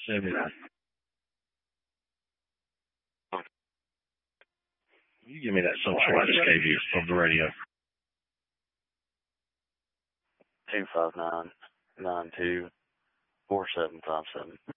Send me that. You give me that social I just gave you of the radio. 259-92-4757.